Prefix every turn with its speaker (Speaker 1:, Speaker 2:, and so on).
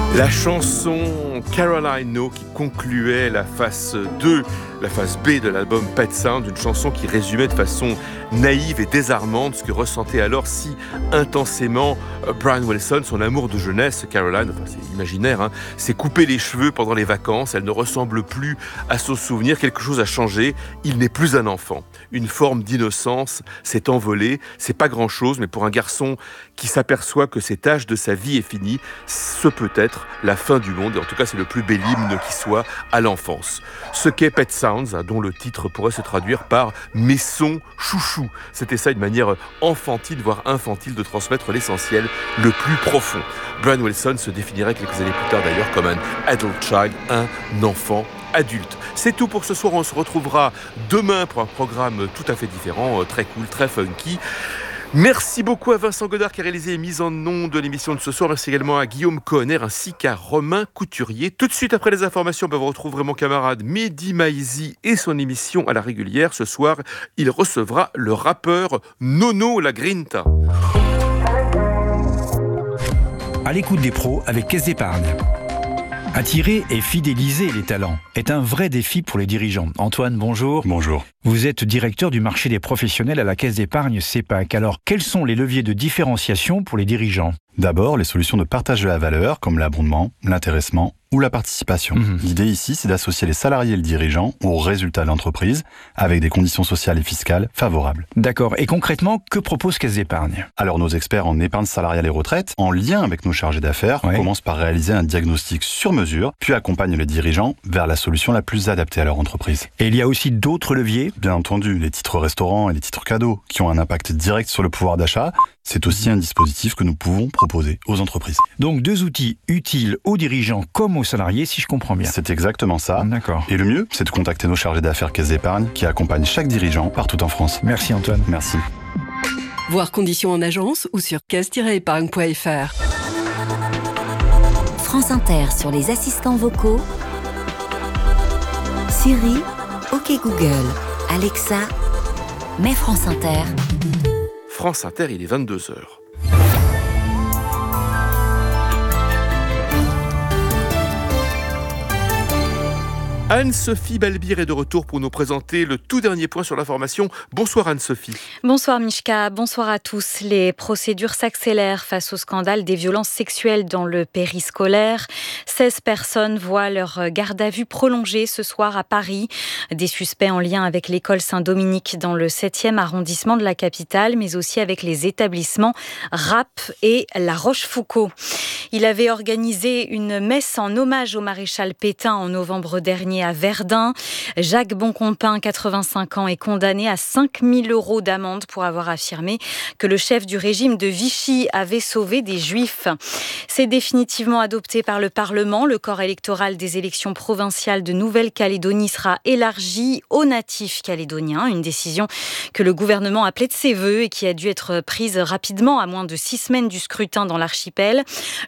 Speaker 1: La chanson Caroline No qui concluait la phase 2, la phase B de l'album Pet Sounds, une chanson qui résumait de façon naïve et désarmante ce que ressentait alors si intensément Brian Wilson, son amour de jeunesse. Caroline, enfin c'est imaginaire, s'est coupé les cheveux pendant les vacances, elle ne ressemble plus à son souvenir, quelque chose a changé, il n'est plus un enfant. Une forme d'innocence s'est envolée, c'est pas grand-chose, mais pour un garçon qui s'aperçoit que cet âge de sa vie est fini, ce peut être la fin du monde, et en tout cas c'est le plus bel hymne qui soit à l'enfance. Ce qu'est Pet Sounds, dont le titre pourrait se traduire par « Mes sons chouchou ». C'était ça, une manière enfantine, voire infantile, de transmettre l'essentiel, le plus profond. Brian Wilson se définirait quelques années plus tard d'ailleurs comme un adult child, un enfant adulte. C'est tout pour ce soir, on se retrouvera demain pour un programme tout à fait différent, très cool, très funky. Merci beaucoup à Vincent Godard qui a réalisé les mises en ondes de l'émission de ce soir. Merci également à Guillaume Kohner ainsi qu'à Romain Couturier. Tout de suite après les informations, vous retrouverez mon camarade Mehdi Maizi et son émission à la régulière. Ce soir, il recevra le rappeur Nono La Grinta.
Speaker 2: À l'écoute des pros avec Caisse d'Épargne. Attirer et fidéliser les talents est un vrai défi pour les dirigeants. Antoine, bonjour.
Speaker 3: Bonjour.
Speaker 2: Vous êtes directeur du marché des professionnels à la Caisse d'Épargne CEPAC. Alors, quels sont les leviers de différenciation pour les dirigeants ?
Speaker 3: D'abord, les solutions de partage de la valeur, comme l'abondement, l'intéressement ou la participation. L'idée ici, c'est d'associer les salariés et le dirigeant aux résultats de l'entreprise avec des conditions sociales et fiscales favorables.
Speaker 2: D'accord. Et concrètement, que propose Caisse d'Épargne ?
Speaker 3: Alors, nos experts en épargne salariale et retraite, en lien avec nos chargés d'affaires, commencent par réaliser un diagnostic sur mesure, puis accompagnent les dirigeants vers la solution la plus adaptée à leur entreprise.
Speaker 2: Et il y a aussi d'autres leviers ?
Speaker 3: Bien entendu, les titres restaurants et les titres cadeaux, qui ont un impact direct sur le pouvoir d'achat, c'est aussi un dispositif que nous pouvons proposer aux entreprises.
Speaker 2: Donc 2 outils utiles aux dirigeants comme aux salariés, si je comprends bien.
Speaker 3: C'est exactement ça.
Speaker 2: D'accord.
Speaker 3: Et le mieux, c'est de contacter nos chargés d'affaires Caisse d'Épargne qui accompagnent chaque dirigeant partout en France.
Speaker 2: Merci Antoine.
Speaker 3: Merci.
Speaker 4: Voir conditions en agence ou sur caisse-épargne.fr.
Speaker 5: France Inter sur les assistants vocaux. Siri, OK Google, Alexa, mets France Inter.
Speaker 1: France Inter, il est 22h. Anne-Sophie Balbir est de retour pour nous présenter le tout dernier point sur l'information. Bonsoir Anne-Sophie.
Speaker 6: Bonsoir Mishka, bonsoir à tous. Les procédures s'accélèrent face au scandale des violences sexuelles dans le périscolaire. 16 personnes voient leur garde à vue prolongée ce soir à Paris. Des suspects en lien avec l'école Saint-Dominique dans le 7e arrondissement de la capitale, mais aussi avec les établissements RAP et La Rochefoucauld. Il avait organisé une messe en hommage au maréchal Pétain en novembre dernier à Verdun. Jacques Boncompin, 85 ans, est condamné à 5 000 € d'amende pour avoir affirmé que le chef du régime de Vichy avait sauvé des Juifs. C'est définitivement adopté par le Parlement. Le corps électoral des élections provinciales de Nouvelle-Calédonie sera élargi aux natifs calédoniens. Une décision que le gouvernement appelait de ses vœux et qui a dû être prise rapidement à moins de 6 semaines du scrutin dans l'archipel.